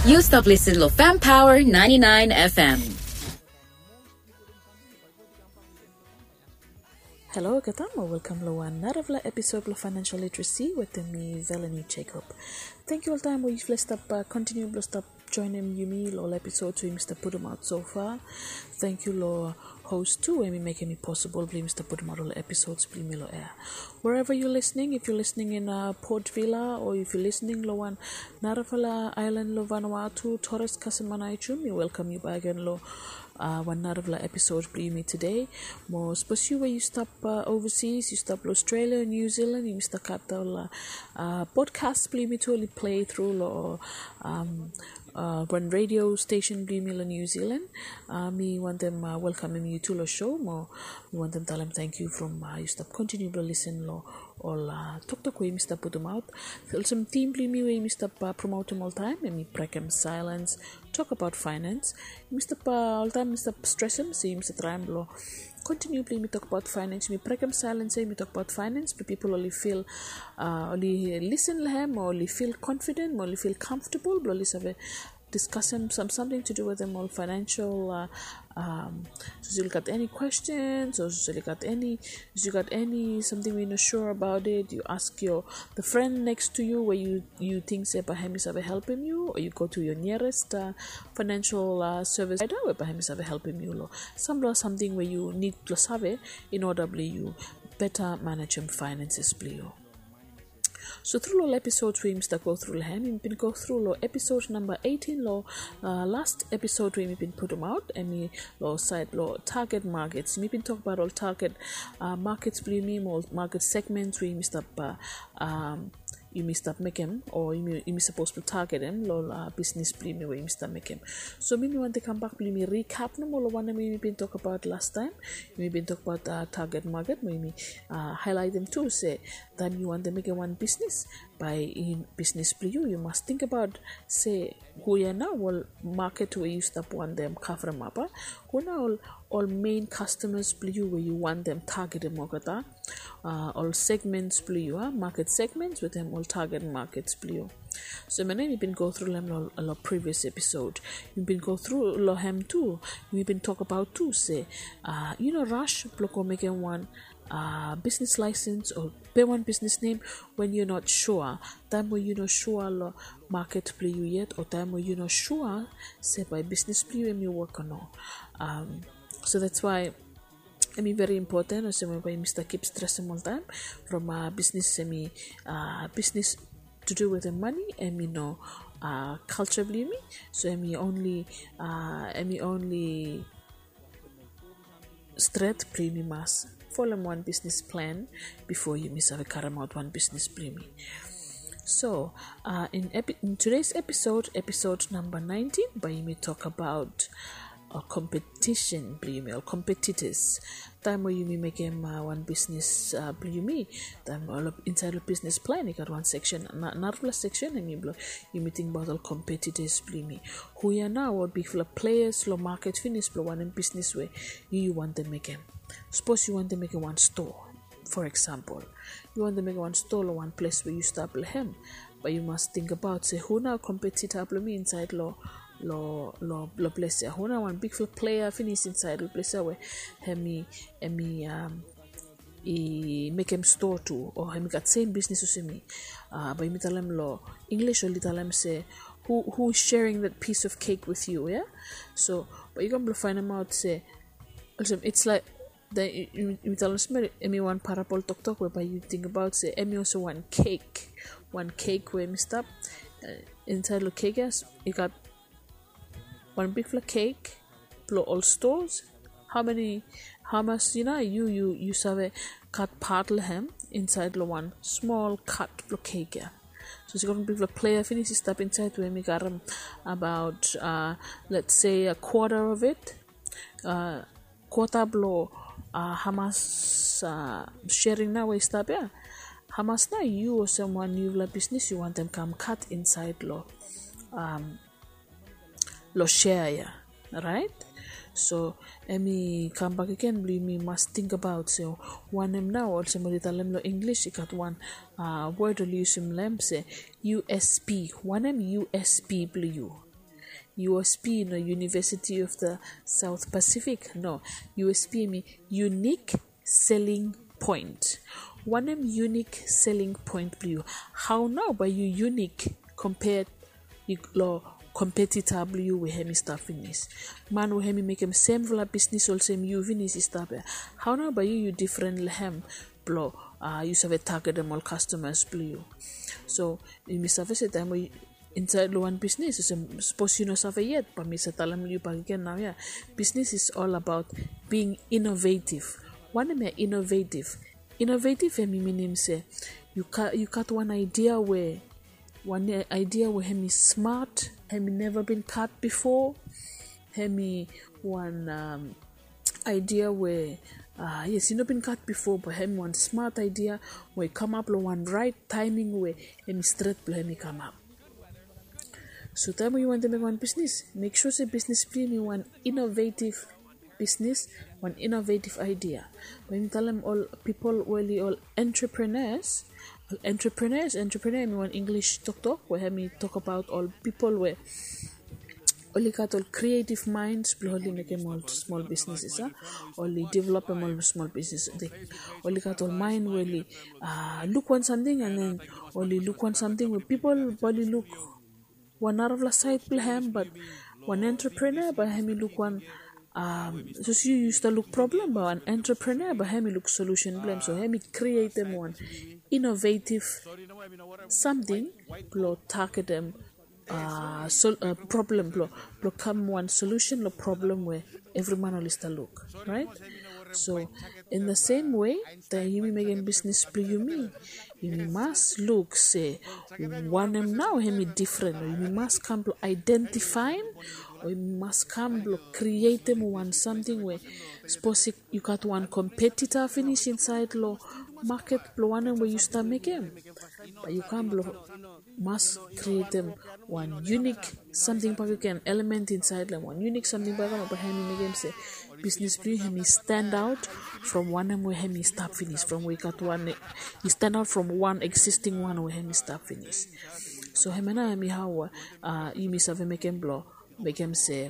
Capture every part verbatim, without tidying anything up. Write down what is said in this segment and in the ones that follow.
You stop listening to Fam Power ninety-nine F M. Hello, Katama. Welcome to another episode of Financial Literacy with me, Velanie Jacob. Thank you all time. We've blessed up, uh, continue blessed up, joining you me, all episode to Mister Put them out so far. Thank you, Lord, host too, and me making it possible, please, Mister Put them out all episodes, please, me, air. Wherever you're listening, if you're listening in uh, Port Vila, or if you're listening, lo one, Narafala Island, lo Vanuatu, Torres, Casamanichum, we welcome you back again, lo. Uh, one Narvla episode bring me today. More especially where you stop uh, overseas, you stop Australia, New Zealand, you stop at the uh, podcast bring me to only play through or um uh one radio station bring me in New Zealand. Uh, me want them uh, welcoming you to the show. More we want them tell them thank you from uh, you stop continue to listen lo all uh, talk talk way Mister put them out. Feel some team bring me way Mister uh, promote them all time and me break them silence. Talk about finance. Mister Pa all time Mister stress him, see Mister Tramlo. Continually me talk about finance. Me break him silence, say me talk about finance, but people only feel uh only listen to him or only feel confident, or only feel comfortable, but only have a discuss him some something to do with them all financial uh, um so you got any questions or so you got any so you got any something we're not sure about it, you ask your the friend next to you where you you think say perhaps have helping you, or you go to your nearest uh, financial uh, service provider where perhaps have helping you lo some something where you need to have it in order to you better manage your finances please. So through lo episodes we must go through hem we been go through lo episode number eighteen lo uh, last episode we been put them out and me lo side lo target markets we been talk about all target uh, markets me more market segments we must up uh, um you must up make him or you you supposed to target him lo uh, business play me we must make him. So maybe want to come back play me recap no more one we been talk about last time. We been talk about uh, target market maybe uh, highlight them too, say that you want to make a one business by in business play you you must think about say who you now will market where you stop want them cover mapa who now all, all main customers play you where you want them target market uh, all segments play you uh, market segments with them all target markets play you. So my name we've been go through them a lot previous episode. We've been go through lo hem too. We've been talk about too say uh you know rush block making one uh business license or pay one business name when you're not sure. Time where you're not sure lo market play you yet, or time where you're not sure say by business play you and you work on no. Um so that's why I mean very important. Also by Mister keep stressing all time from uh, business semi uh business to do with the money and me know uh culture believe me. So I mean only uh I mean only straight premium mass follow one business plan before you miss have a cut out one business premium. So uh in, epi- in today's episode episode number nineteen by me talk about or competition or competitors. Time where you may make him uh, one business uh you me time all of inside the business plan you got one section another section and you blow you meeting about all competitors me who you now would be full of players low market finish blow one in business way you, you want to make him. Suppose you want to make a one store, for example you want to make one store or one place where you start him, but you must think about say who now competitor me inside law lo lo lo place ya hona one big player finish inside the place where hemi hemi um e make him store too or hemi got same business as me uh by me tell him lo English or tell him say who who is sharing that piece of cake with you, yeah. So but you gonna find them out say also it's like the you, you tell us me one parable talk talk whereby you think about say me also one cake one cake where me stop uh, inside the cake yes you got one big flat cake, blow all stores. How many? How much? You know, you you you serve cut part of ham inside the one small cut of cake. Yeah. So it's going to be the player finish step inside where we got um, about uh let's say a quarter of it. Uh, quarter blow. Uh, Hamas uh, sharing now we step yeah. Hamas now you or someone new la business you want them come cut inside law. Um. Lo share yeah, right? So let me come back again. We must think about so one name now also mo tell them lo English. You got one uh word to use them say U S P. One name U S P blue. U S P, no, University of the South Pacific. No, U S P mean unique selling point. One of unique selling point blue. How now by you unique compared you law competitor blue we hemi staff finish. Man we hemi make him same vla business or same you finish staff. How now by you you different lehem blow uh you have a target them all customers blue. So in Miss Service time we inside one business is suppose you know have yet but Miss Talam you again now yeah. Business is all about being innovative. One me innovative. Innovative hemi meaning say you cut you cut one idea where one idea where hemi smart, hemi never been cut before, hemi one um, idea where uh yes you not been cut before but hemi one smart idea where come up one right timing where hemi straight hemi come up. So time you want to make one business, make sure say business be me one innovative business, one innovative idea. When you tell them all people, well, all entrepreneurs, all entrepreneurs, entrepreneur, me one English talk talk, where me talk about all people where only got all creative minds, only make them all small businesses, huh? Only develop them all small business. They only got all mind where uh, look on something and then only look on something where people only look one out of the side plan, but one entrepreneur, but me look one. Um, so you used to look problem, but an entrepreneur, but hemi look solution blame. So hemi create them one innovative something, blow target them uh so uh, problem blow blow come one solution, no problem where every man will to look right. So in the same way that you making business play you me, you must look say one am now hemi different, or you must come to identify. We must come block, create them one something where suppose you got one competitor finish inside law market blow one where you start making, but you can't blow must create them one unique something but you can element inside them one unique something but I'm behind me game say business blue him stand out from one and where him start finish from we got one he stand out from one existing one where him start finish. So him and I me how uh you miss have make him blow. Make him say,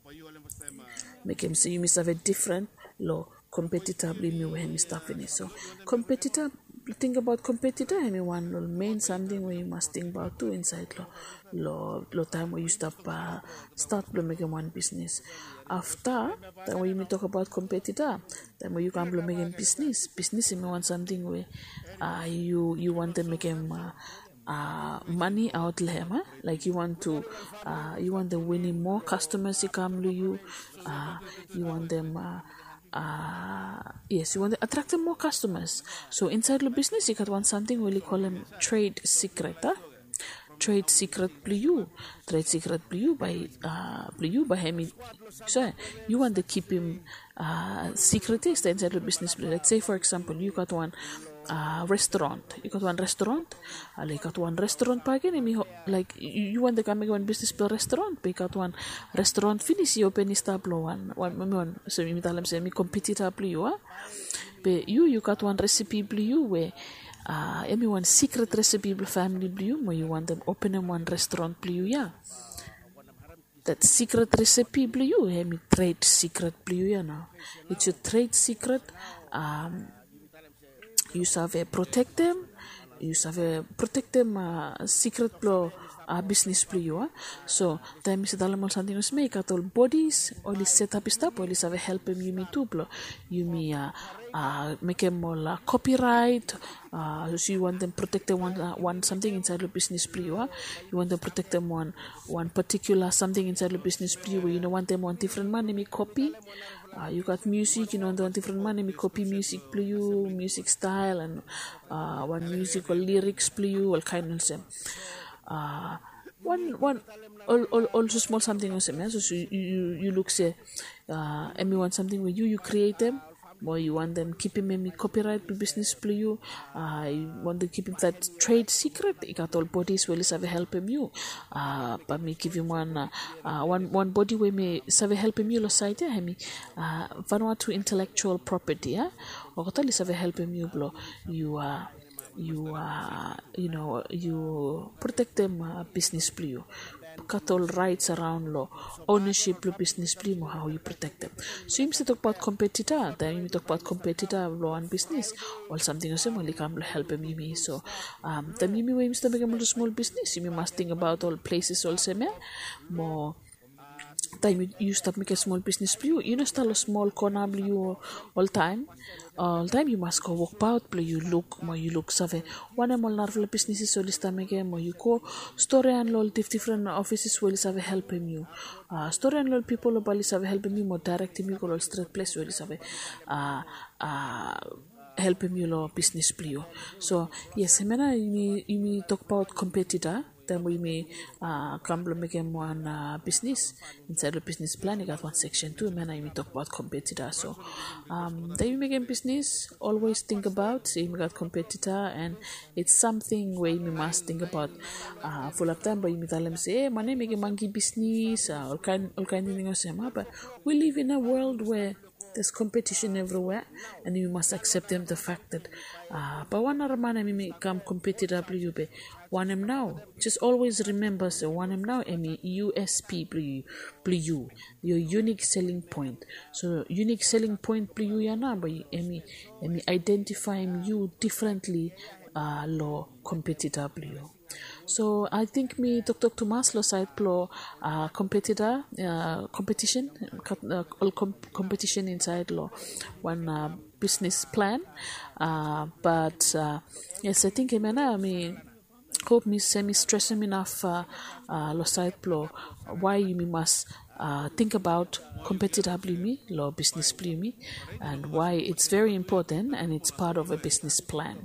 make him say you must have a different law competitively me when you start finish. So competitor, think about competitor. I mean one law main something where you must think about too inside law. Law, law time where you start uh, start to make one business. After that, when you talk about competitor, then when you can make a business. Business you want something where uh you you want to make him. Uh, Uh, money outlay, huh? Like you want to, uh, you want them winning more customers. You come to you, uh, you want them, uh, uh, yes, you want to attract them more customers. So inside the business, you got want something we call them trade secret, huh? Trade secret blue, trade secret blue by uh blue by him. So you want to keep him uh secret is the inside the business. Let's say for example, you got one. Uh, restaurant. You got one restaurant. Uh, you got one restaurant. Pa again, like you, you want to come make one business per restaurant. You got one restaurant. Finish you open this tablo one. One one. So me tell them say me competitor blue. Ah, but you you got one recipe blue where uh, emi one secret recipe blue family blue. Where you want them open them one restaurant blue. Yeah. That secret recipe blue. Emi trade secret blue. Yeah now. It's your trade secret. Um. You have a protect them, you have a protect them uh, secret blow uh, business blue. Uh. So time is dalam something was make at all bodies or the setup is up or the have a help them you me too blow. You me uh, uh make them all uh, copyright. Uh, so you want them protect them one uh, one something inside the business blue. Uh. You want them protect them one one particular something inside the business blue where you don't want them one different man me copy. Uh, you got music, you know, one different money, me copy music, play you, music style, and uh, one musical lyrics, play you, all kind of same. Uh, one, one, all, all, also small something the same. Yeah? So, so you, you, you look say, uh, and you want something with you, you create them. Or you want them keep him in copyright business play you. Uh, you want to keep him that trade secret. You got all bodies will have help him you. Uh, but me give him one uh, uh, one one body where me have help him you lo side yeah me uh Vanuatu intellectual property yeah. Or got all have help him you blow you uh you uh, you know you protect them uh, business blue. Cattle rights around law, ownership lo business blue, how you protect them. So you talk about competitor, then you talk about competitor law and business, or something else will come help me. So um the mimi way to make a small business, you must think about all places also more time you start make a small business blue, you know start a small corner blue all time. All time you must go walk out blue, you look more you look save one more larval businesses so list make more you go story and all different offices will have help you. Uh story and all people about have help me more direct me go all straight place will have uh uh help me lo business blue. So yes, I mean you me talk about competitor. Then we may uh, come to make one uh, business inside the business plan. You got one section two, and I may talk about competitor. So, um, then you make a business. Always think about say you got competitor, and it's something where you must think about. Uh, full of time, but you may tell them say, "Hey, my name make a monkey business." Uh, all kind, all kind of things. But we live in a world where there's competition everywhere, and you must accept them the fact that uh, but one other man I may come competitor you be one am now. Just always remember so one am now any U S P you your unique selling point. So unique selling point you ya na but any any identifying you differently uh law competitor you. So I think me talk talk to Maslow side plo uh, competitor uh, competition uh, all com- competition inside law one uh, business plan. Uh, but uh, yes, I think I mean hope me semi stressing enough uh, uh, law side plo why you must uh, think about competitively me law business play me and why it's very important and it's part of a business plan.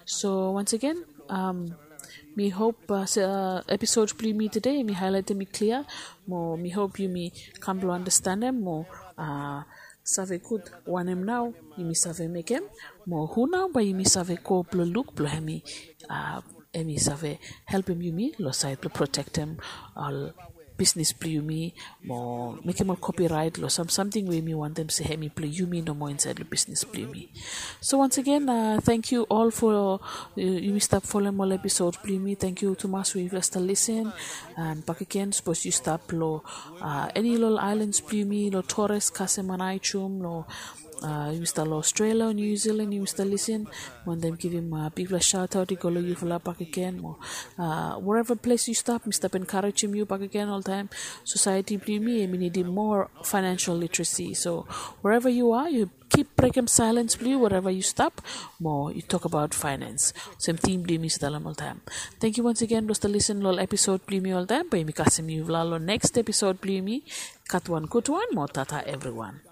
So once again um me hope uh, uh, episode play me today me highlight me clear more me hope you me come to understand them more uh save good one em now you me save make them more who now but you me save ko plo look plo me uh emi save help him you me lo side to protect them all business play you me more make him more copyright lo some something where me want them say hey me play you me no more inside the business play me. So once again uh, thank you all for uh, you stop following all episode play me. Thank you to Mas we just listen and back again suppose you stop lo uh, any little islands play me lo Torres Casemanaichum lo Uh, you still Australia, New Zealand, you still listen. Want them give him a big shout out. You go you follow back again. More, uh, wherever place you stop, me stop encourage him you back again all time. Society blame me. I mean, need more financial literacy. So wherever you are, you keep breaking silence, please. Wherever you stop, more you talk about finance. Same team blame me still all time. Thank you once again. Just listen lol episode blame me all time. By me kasim you lalo next episode blame me. Cut one, cut one. More tata everyone.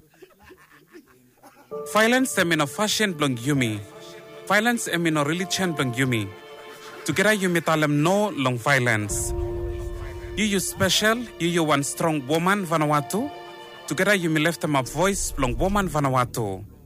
Violence emino fashion blong yumi. Violence emino religion blong yumi. Together yumi talem no long violence. You you special, you you one strong woman Vanuatu. Together yumi left them a voice blong woman Vanuatu.